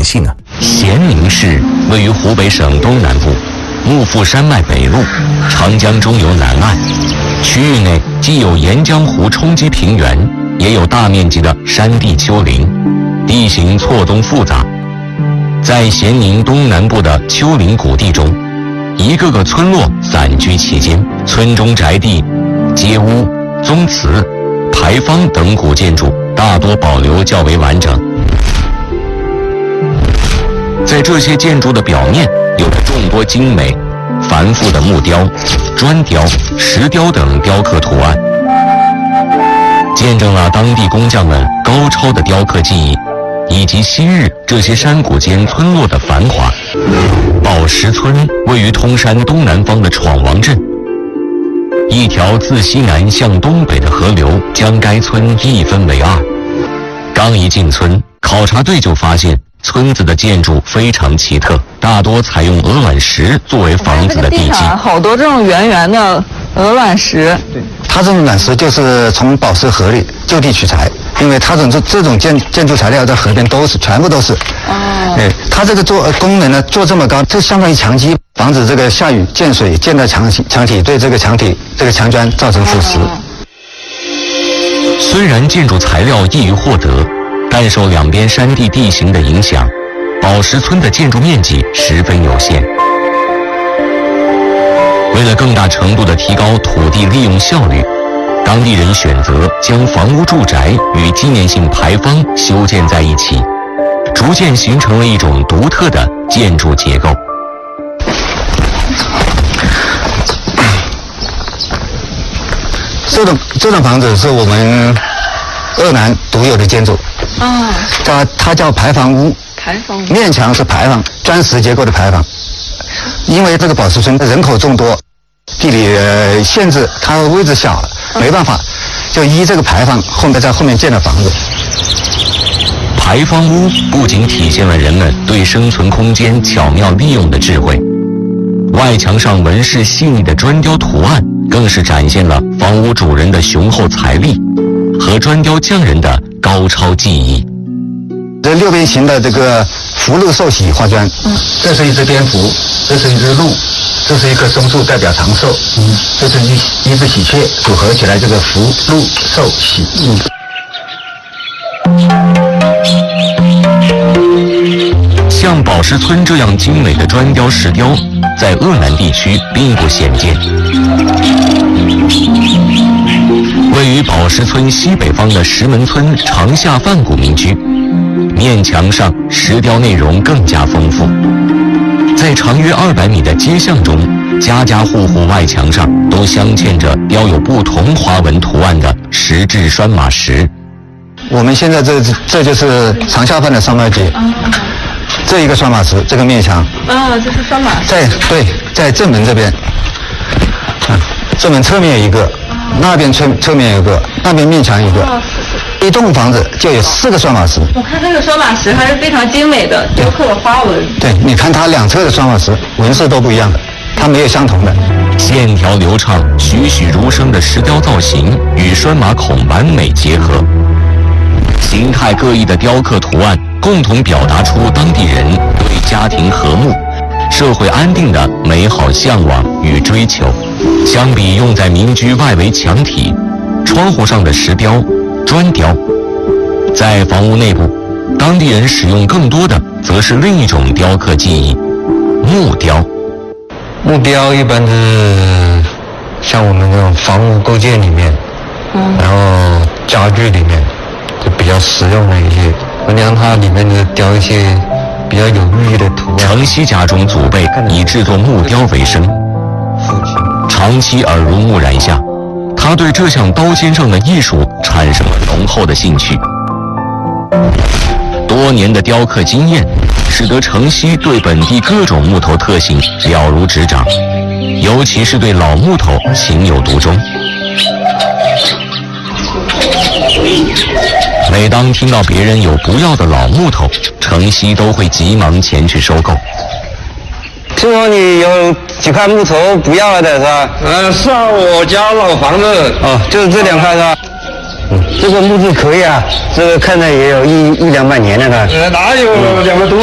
联系呢？ 咸宁市位于湖北省东南部，幕阜山脉北麓，长江中游南岸。区域内既有沿江湖冲积平原，也有大面积的山地丘陵，地形错综复杂。在咸宁东南部的丘陵谷地中，一个个村落散居其间，村中宅地、街屋、宗祠、牌坊等古建筑大多保留较为完整。在这些建筑的表面，有着众多精美、繁复的木雕、砖雕、石雕等雕刻图案，见证了当地工匠们高超的雕刻技艺，以及昔日这些山谷间村落的繁华。宝石村位于通山东南方的闯王镇，一条自西南向东北的河流将该村一分为二。刚一进村，考察队就发现村子的建筑非常奇特，大多采用鹅卵石作为房子的地基。 好多这种圆圆的鹅卵石。 对，它这种卵石就是从宝石河里就地取材，因为它这种建筑材料在河边全部都是。哦。对，它这个功能呢做这么高，这相当于墙基，防止这个下雨溅水溅到墙体，对这个墙砖造成腐蚀。 虽然建筑材料易于获得，但受两边山地地形的影响，宝石村的建筑面积十分有限。为了更大程度地提高土地利用效率，当地人选择将房屋住宅与纪念性牌坊修建在一起，逐渐形成了一种独特的建筑结构。 这种房子是我们鄂南独有的建筑。它叫牌坊屋。 牌坊屋。 面墙是牌坊，砖石结构的牌坊。因为这个宝石村人口众多，地理限制，它位置小，没办法，就依这个牌坊在后面建了房子。 牌坊屋不仅体现了人们对生存空间巧妙利用的智慧，外墙上纹饰细腻的砖雕图案更是展现了房屋主人的雄厚财力和砖雕匠人的高超技艺。 这六边形的这个福禄寿喜花砖，这是一只蝙蝠，这是一只鹿，这是一棵松树代表长寿，这是一只喜鹊，组合起来这个福禄寿喜。 像宝石村这样精美的砖雕石雕，在鄂南地区并不鲜见。位于宝石村西北方的石门村长夏范古民居，面墙上石雕内容更加丰富。在长约200米的街巷中，家家户户外墙上都镶嵌着雕有不同花纹图案的石质拴马石。 我们现在这就是长夏范的商贸街。这一个拴马石，这个面墙。 这是拴马石。 在正门这边。正门侧面一个，那边侧面一个，那边面墙一个。一栋房子就有4个拴马石。 我看这个拴马石还是非常精美的，雕刻了花纹。 对，你看它两侧的拴马石纹饰都不一样的，它没有相同的。 线条流畅、栩栩如生的石雕造型与拴马孔完美结合，形态各异的雕刻图案共同表达出当地人对家庭和睦、社会安定的美好向往与追求。相比用在民居外围墙体、窗户上的石雕、砖雕，在房屋内部，当地人使用更多的则是另一种雕刻技艺——木雕。 木雕一般是像我们这种房屋构建里面，然后家具里面就比较实用的一些，我让它里面就雕一些比较有寓意的图案。 城西家中祖辈以制作木雕为生，长期耳濡目染下，他对这项刀尖上的艺术产生了浓厚的兴趣。多年的雕刻经验，使得城西对本地各种木头特性了如指掌，尤其是对老木头情有独钟。每当听到别人有不要的老木头，城西都会急忙前去收购。 听说你有几块木头不要了的是吧？ 是啊，我家老房子。 就是这2块是吧？这个木质可以啊，这个看着也有100-200年了呢。 哪有200多